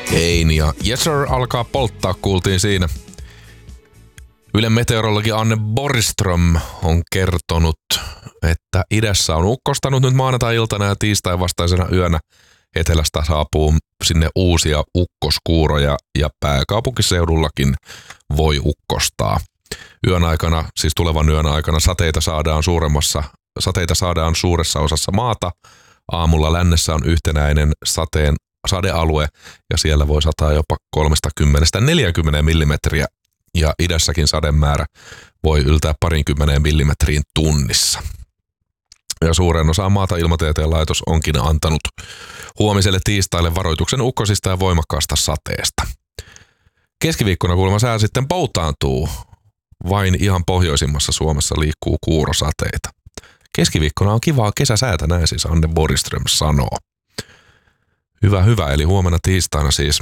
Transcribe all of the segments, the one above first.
Hein ja Yes Sir alkaa polttaa, kuultiin siinä. Ylen meteorologi Anne Borgström on kertonut, että idässä on ukkostanut nyt maanantai-iltana ja tiistai vastaisena yönä. Etelästä saapuu sinne uusia ukkoskuuroja ja pääkaupunkiseudullakin voi ukkostaa. Yön aikana, siis tulevan yön aikana, sateita saadaan suuressa osassa maata. Aamulla lännessä on yhtenäinen sadealue ja siellä voi sataa jopa 30–40 millimetriä ja idässäkin sademäärä voi yltää 20 millimetriin tunnissa. Ja suuren osaan maata Ilmatieteen laitos onkin antanut huomiselle tiistaille varoituksen ukkosista ja voimakkaasta sateesta. Keskiviikkona kuulemma sää sitten poutaantuu. Vain ihan pohjoisimmassa Suomessa liikkuu kuurosateita. Keskiviikkona on kivaa kesäsäätä, näin siis Anne Borgström sanoo. Hyvä, eli huomenna tiistaina siis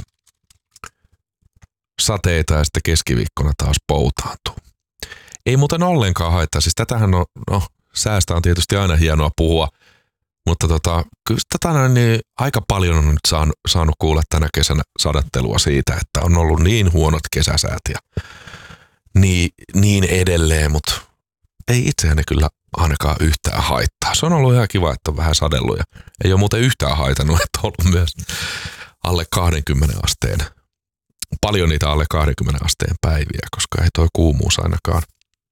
sateita ja sitten keskiviikkona taas poutaantuu. Ei muuten ollenkaan haittaa, siis tätähän on, säästä on tietysti aina hienoa puhua, mutta kyllä niin aika paljon on nyt saanut kuulla tänä kesänä sadattelua siitä, että on ollut niin huonot kesäsäät ja niin edelleen, mutta ei itseäni kyllä ainakaan yhtään haittaa. Se on ollut ihan kiva, että on vähän sadellut ja ei ole muuten yhtään haitannut, että on ollut myös alle 20 asteen. Paljon niitä alle 20 asteen päiviä, koska ei toi kuumuus ainakaan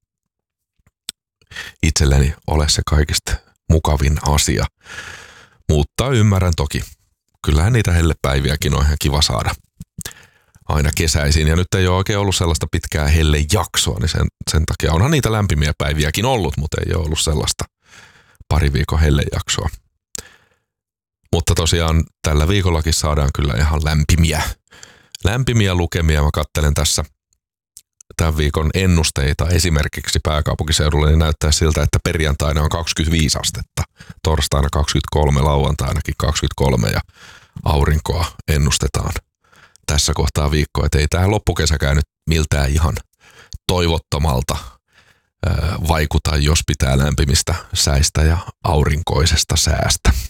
itselleni ole se kaikista mukavin asia. Mutta ymmärrän toki. Kyllähän niitä hellepäiviäkin on ihan kiva saada aina kesäisin. Ja nyt ei ole oikein ollut sellaista pitkää hellejaksoa, niin sen takia onhan niitä lämpimiä päiviäkin ollut, mutta ei ole ollut sellaista pari viikon hellejaksoa. Mutta tosiaan tällä viikollakin saadaan kyllä ihan lämpimiä lukemia. Mä katselen tässä tämän viikon ennusteita esimerkiksi pääkaupunkiseudulla, niin näyttää siltä, että perjantaina on 25 astetta, torstaina 23, lauantainakin 23 ja aurinkoa ennustetaan tässä kohtaa viikkoa. Että ei tähän loppukesäkään nyt miltään ihan toivottomalta vaikuta, jos pitää lämpimistä säistä ja aurinkoisesta säästä.